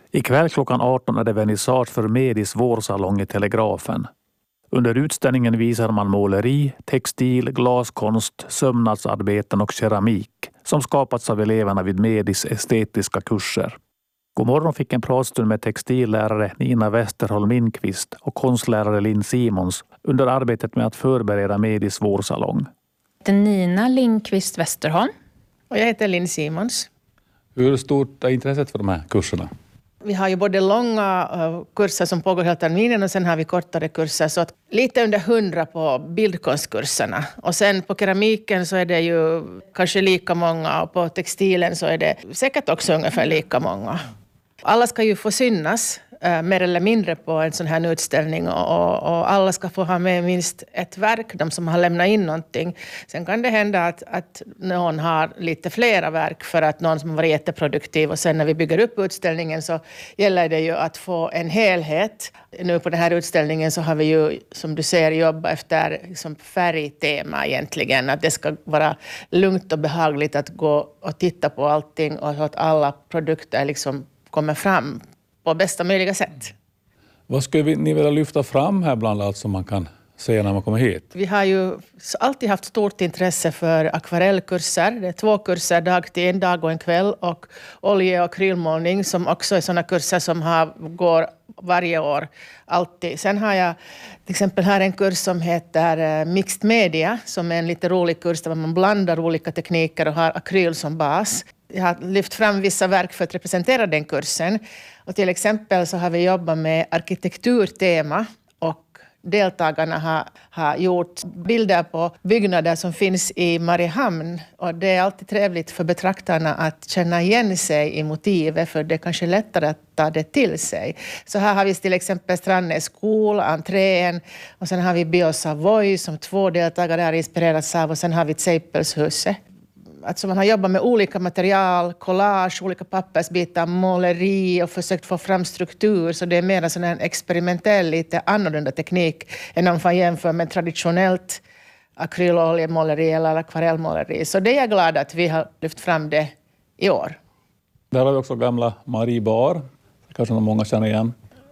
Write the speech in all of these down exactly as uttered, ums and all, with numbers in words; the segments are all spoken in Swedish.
Ikväll klockan arton är det vernissage för Medis vårsalong i Telegrafen. Under utställningen visar man måleri, textil, glaskonst, sömnadsarbeten och keramik som skapats av eleverna vid Medis estetiska kurser. God morgon fick en pratstund med textillärare Nina Westerholm Lindqvist och konstlärare Linn Simons under arbetet med att förbereda Medis vårsalong. Jag heter Nina Lindqvist Westerholm. Och jag heter Linn Simons. Hur stort är intresset för de här kurserna? Vi har ju både långa uh, kurser som pågår hela terminen och sen har vi kortare kurser. Så att lite under hundra på bildkonstkurserna. Och sen på keramiken så är det ju kanske lika många och på textilen så är det säkert också ungefär lika många. Alla ska ju få synas uh, mer eller mindre på en sån här utställning och, och, och alla ska få ha med minst ett verk, de som har lämnat in någonting. Sen kan det hända att, att någon har lite flera verk för att någon som har varit jätteproduktiv och sen när vi bygger upp utställningen så gäller det ju att få en helhet. Nu på den här utställningen så har vi ju som du ser jobbat efter liksom färgtema egentligen, att det ska vara lugnt och behagligt att gå och titta på allting och att alla produkter liksom kommer fram på bästa möjliga sätt. Vad skulle ni vilja lyfta fram här bland allt som man kan se när man kommer hit? Vi har ju alltid haft stort intresse för akvarellkurser. Det är två kurser dagtid, en dag och en kväll. Och olje- och akrylmålning som också är sådana kurser som har, går varje år. Alltid. Sen har jag till exempel här en kurs som heter Mixed Media som är en lite rolig kurs där man blandar olika tekniker och har akryl som bas. Jag har lyft fram vissa verk för att representera den kursen. Och till exempel så har vi jobbat med arkitekturtema och deltagarna har, har gjort bilder på byggnader som finns i Mariehamn. Och det är alltid trevligt för betraktarna att känna igen sig i motivet för det är kanske lättare att ta det till sig. Så här har vi till exempel Strandnäs skola, entrén och sen har vi Bio Savoy som två deltagare har inspirerats av och sen har vi Zeipelshuset. Alltså man har jobbat med olika material, collage, olika pappersbitar, måleri och försökt få fram struktur. Så det är mer en sån här experimentell, lite annorlunda teknik än om man jämför med traditionellt akryloljemåleri eller akvarellmåleri. Så det är jag glad att vi har lyft fram det i år. Där har vi också gamla Marie Bar, kanske många känner igen.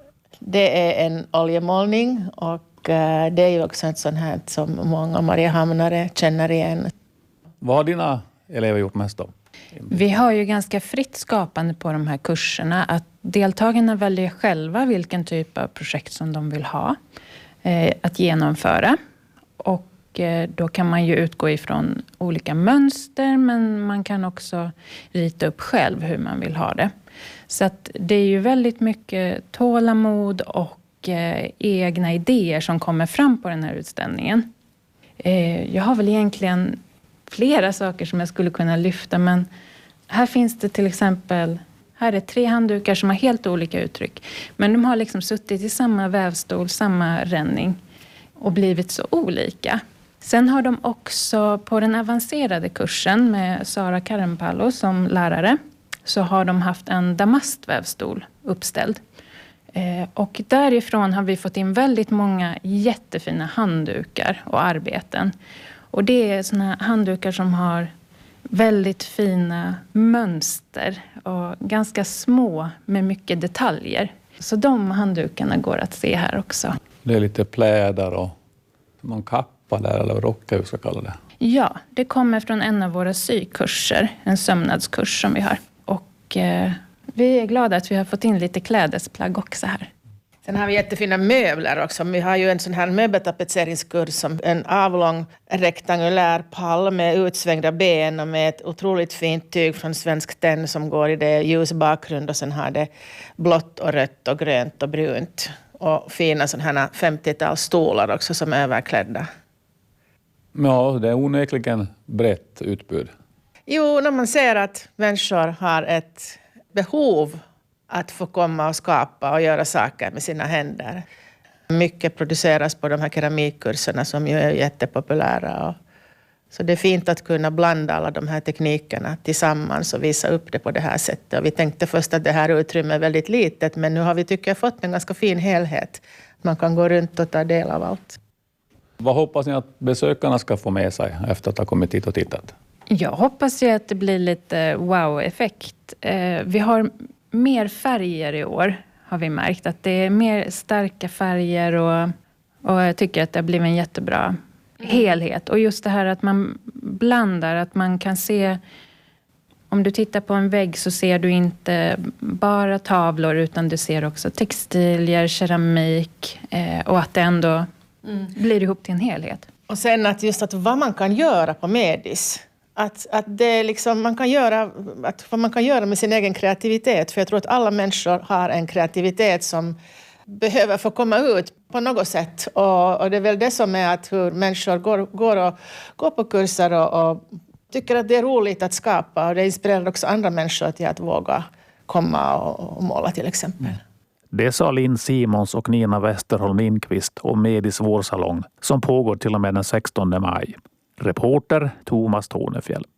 Det är en oljemålning och det är ju också ett sånt här som många Mariehamnare känner igen. Vad har dina elever gjort mest då? Vi har ju ganska fritt skapande på de här kurserna. Att deltagarna väljer själva vilken typ av projekt som de vill ha eh, att genomföra. Och eh, då kan man ju utgå ifrån olika mönster men man kan också rita upp själv hur man vill ha det. Så att det är ju väldigt mycket tålamod och eh, egna idéer som kommer fram på den här utställningen. Eh, jag har väl egentligen flera saker som jag skulle kunna lyfta, men här finns det till exempel, här är tre handdukar som har helt olika uttryck. Men de har liksom suttit i samma vävstol, samma ränning och blivit så olika. Sen har de också på den avancerade kursen med Sara Karempalo som lärare så har de haft en damastvävstol uppställd. Eh, och därifrån har vi fått in väldigt många jättefina handdukar och arbeten. Och det är såna handdukar som har väldigt fina mönster och ganska små med mycket detaljer. Så de handdukarna går att se här också. Det är lite plädar och någon kappa där eller rocka, hur ska kalla det. Ja, det kommer från en av våra sykurser, en sömnadskurs som vi har. Och eh, vi är glada att vi har fått in lite klädesplagg också här. Sen har vi jättefina möbler också. Vi har ju en sån här möbeltapetseringskurs som en avlång rektangulär pall med utsvängda ben och med ett otroligt fint tyg från Svensk Tenn som går i det ljus bakgrund och sen har det blått och rött och grönt och brunt. Och fina såna här femtiotal stolar också som är överklädda. Ja, det är onekligen brett utbud. Jo, när man ser att människor har ett behov att få komma och skapa och göra saker med sina händer. Mycket produceras på de här keramikkurserna som ju är jättepopulära. Och så det är fint att kunna blanda alla de här teknikerna tillsammans och visa upp det på det här sättet. Och vi tänkte först att det här utrymmet är väldigt litet, men nu har vi tycker jag fått en ganska fin helhet. Man kan gå runt och ta del av allt. Vad hoppas ni att besökarna ska få med sig efter att ha kommit hit och tittat? Jag hoppas ju att det blir lite wow-effekt. Vi har mer färger i år har vi märkt. Att det är mer starka färger och, och jag tycker att det har blivit en jättebra helhet. Och just det här att man blandar, att man kan se, om du tittar på en vägg så ser du inte bara tavlor utan du ser också textilier, keramik eh, och att det ändå mm. blir ihop till en helhet. Och sen att just att vad man kan göra på Medis. Att, att det liksom, man kan göra, att vad man kan göra med sin egen kreativitet. För jag tror att alla människor har en kreativitet som behöver få komma ut på något sätt. Och, och det är väl det som är att hur människor går, går, och, går på kurser och, och tycker att det är roligt att skapa. Och det inspirerar också andra människor till att våga komma och, och måla till exempel. Mm. Det sa Linn Simons och Nina Westerholm Lindqvist om Medis vårsalong som pågår till och med den sextonde maj. Reporter Thomas Tornefjell.